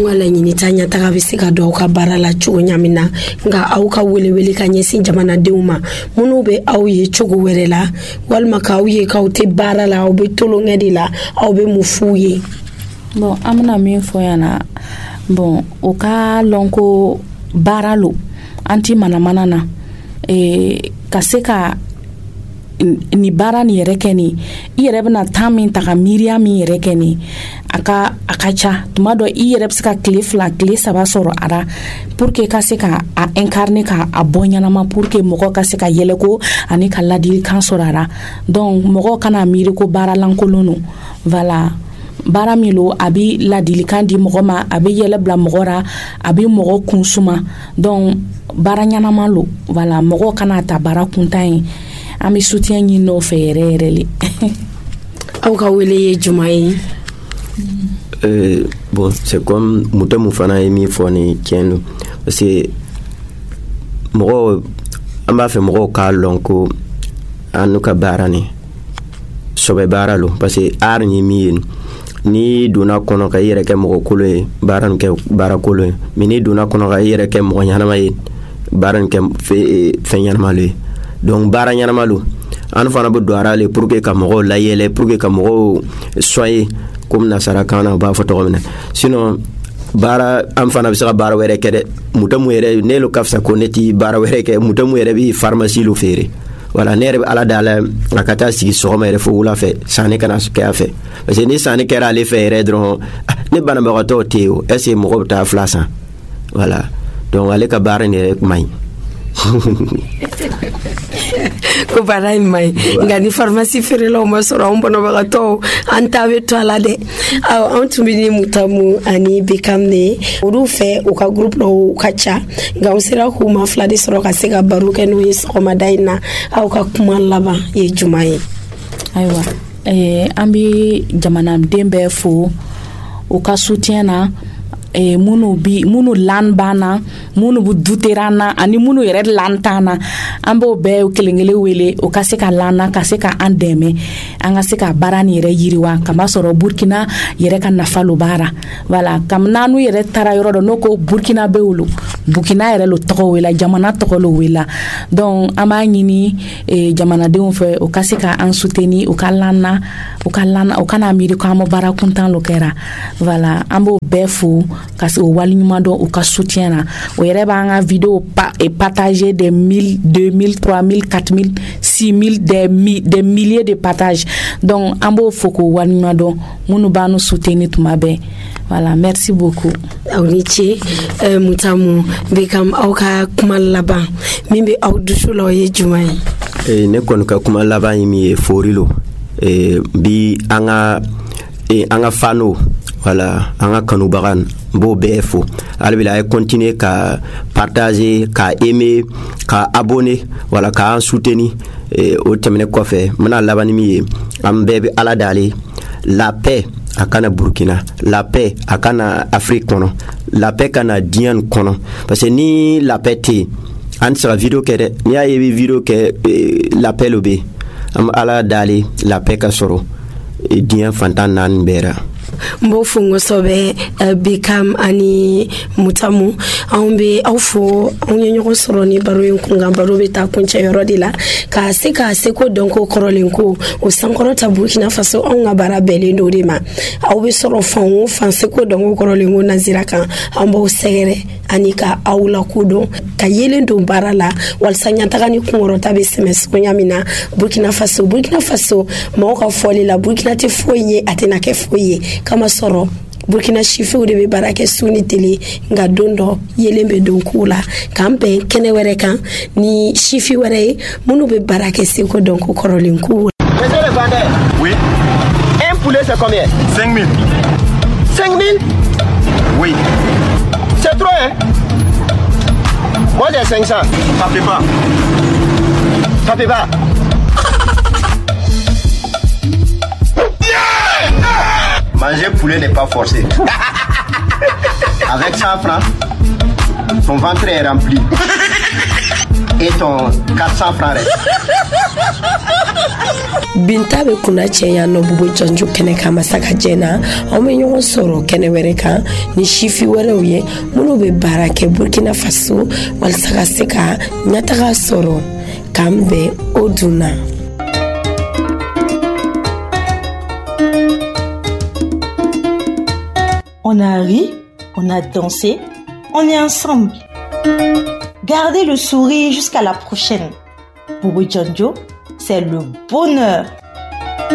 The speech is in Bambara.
ka laɲini ta ɲataga bɛ se ka don aw ka baara la cogo ɲamin na nka aw ka welewele ka ɲɛsin jamanadenw ma minnu bɛ aw ye cogo wɛrɛ la walima k'aw ye k'aw tɛ baara la aw bɛ tolonkɛ de la aw bɛ mun f'u ye. Bon an bɛna min fɔ yan na bon o ka lɔn ko baara lo an ti manamana na ka se ka ni baara ni yɛrɛ kɛ ni i yɛrɛ bɛna temps min ta ka miiriya min yɛrɛ kɛ ni a ka ca tuma dɔ i yɛrɛ bɛ se ka tile 2 tile 3 sɔrɔ a la pour que ka se ka a incarner ka a bɔ ɲanama pour que mɔgɔ ka se ka yɛlɛko ani ka ladilikan sɔrɔ a la donc mɔgɔ kana miiri ko baara lankolon no voilà baara min lo a bɛ ladilikan di mɔgɔ ma a bɛ yɛlɛ bila mɔgɔ ra a bɛ mɔgɔ kun suma donc baara ɲanama lo voilà mɔgɔ kana ta baara kuntan ye an bɛ soutien ɲini o fɛ yɛrɛ yɛrɛ le. Aw ka wele ye juma ye? Bon c'est comme mutamu fana ye min fɔ ni tiɲɛ don parce que mɔgɔ an b'a fɛ mɔgɔw k'a lɔn ko an n'u ka baara ni sɔbɛ baara lo parce que art ni min ye ni donna kɔnɔ ka i yɛrɛ kɛ mɔgɔ kolo ye baara nin kɛ baara kolo ye mais ni donna kɔnɔ ka i yɛrɛ kɛ mɔgɔ ɲanama ye baara nin kɛ fɛn ɲanama lo ye donc baara ɲanama lo an fana bɛ don ara le pour que ka mɔgɔw layɛlɛ pour que ka mɔgɔw soigner comme nasarakan na u b'a fɔ tɔgɔ min na sinon baara an fana bɛ se ka baara wɛrɛ kɛ dɛ mutamu yɛrɛ ne lo ka fisa ko ne ti baara wɛrɛ kɛ mutamu yɛrɛ bɛ pharmacie lo feere voilà ne yɛrɛ bɛ ala dala a ka taa sigi sɔgɔma yɛrɛ fo wula fɛ sanni kana kɛ a fɛ parce que ni sanni kɛra ale fɛ yɛrɛ dɔrɔn ne banabagatɔw tɛ yen o est ce que mɔgɔ bɛ taa fila san voilà donc ale ka baara in yɛrɛ man ɲi. Ko baara in man ɲi nka ni pharmacie feerelaw ma sɔrɔ an banabagatɔw an ta bɛ to a la dɛ an tun bɛ ni Mutamu ani Bekam de olu fɛ u ka groupe dɔw ka ca nka u sera k'u ma fila de sɔrɔ ka se ka baro kɛ n'u ye sɔgɔmada in na aw ka kuma laban ye juma ye? Ayiwa an bɛ jamanaden bɛɛ fo u ka soutien na munu lan bana munu bu duterana ani munu yɛrɛ lantana an b'o bɛɛ kelenkelen wele o ka se ka lana ka se ka an dɛmɛ an ka se ka baara ni yɛrɛ yiriwa kama sɔrɔ Burkina yɛrɛ ka nafa lo baara voilà kam nanu yɛrɛ tara yɔrɔ dɔ no ko Burkina bɛ wolo Burkina yɛrɛ lo tɔgɔ wela jamana tɔgɔ lo wela donc an b'a ɲini jamanadenw fɛ o ka se ka an soutenir o ka lana o kana miiri ko an ma baara kuntan lo kɛra voilà an b'o bɛɛ fo ka se o wali ɲuman dɔn u ka soutien na o yɛrɛ b'an ka vidéo partager des 1000 2000 3000 4000 6000 des milliers de partages donc an b'o fo k'o wali ɲuman dɔn minnu b'an soutenir tuma bɛɛ voilà merci beaucoup. aw ni ce Mutamu Bekam aw ka kuma laban min bɛ aw dusu la o ye jumɛn ye? Ne kɔni ka kuma laban ye min ye fori lo bi an ka fano voilà an ka kanubaga b'o bɛɛ fo alibila ay continuer ka partager ka aimer ka abonner voilà ka an soutenir o tɛmɛnen kɔfɛ mana laban ni min ye an bɛɛ bɛ ala dale la paix a kana Burkina la paix a kana Afrique kɔnɔ la paix kana diɲɛ kɔnɔ parce que ni la paix tɛ an sera vidéo kɛ dɛ ni y'a ye vidéo kɛ la paix lo bɛ an ala dale la paix ka sɔrɔ diɲɛ fantan naani bɛɛ ra. Mbo fungo sobe Bekam ani Mutamu an bɛ aw fo an ye ɲɔgɔn sɔrɔ ni baro in kun kan baro bɛ taa kuncɛ yɔrɔ de la ka se ka seko dɔn ko kɔrɔlen ko o sankɔrɔta Burkina Faso an ka baara bɛɛlen do de ma aw bɛ sɔrɔ fan o fan seko dɔn ko kɔrɔlen ko nazira kan an b'aw sɛgɛrɛ ani ka aw lakodɔn ka yelen don baara la walasa ɲataga ni kunkɔrɔta bɛ sɛmɛ sogoya min na Burkina Faso mɔgɔw ka fɔli la Burkina tɛ foyi ye a tɛna kɛ foyi ye kama sɔrɔ Burkina sifiw de bɛ baara kɛ su ni tele nka don dɔ yelen bɛ don k'u la k'an bɛn kɛnɛ wɛrɛ kan ni sifi wɛrɛ ye minnu bɛ baara kɛ seko dɔn ko kɔrɔlen k'u. Monsieur le vendeur, oui. Un poulet c'est combien? 5 000. 5 000? Oui. C'est trop hein? Moi j'ai 500. Ça fait pas. Ça fait pas. Manger poulet n'est pas forcé. Avec 100 francs, ton ventre est rempli. Et ton 400 francs reste. binta be kuna cɛya nɔ bubu jɔnju kɛnɛ kan masaka jɛna anw be ɲɔgɔn sɔrɔ kɛnɛ wɛrɛ kan ni sifi wɛrɛw ye minnu be baara kɛ burkina faso walasa ka se ka ɲataga sɔrɔ k'an bɛn o dunna. On a ri, on a dansé, on est ensemble. Gardez le sourire jusqu'à la prochaine. Boubou Djonjo, c'est le bonheur.